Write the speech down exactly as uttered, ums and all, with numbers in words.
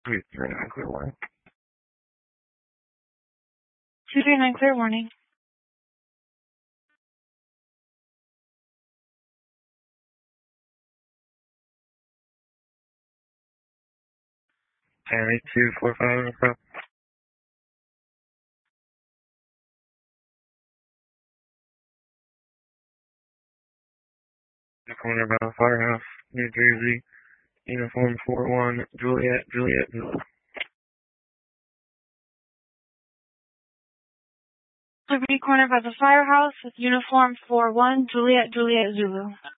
Three three nine clear warning. Two three nine clear warning. ten eight two four five pro. The corner by the firehouse, New Jersey, uniform four one, Juliet, Juliet, Zulu. Liberty corner by the firehouse with uniform four one, Juliet, Juliet, Zulu.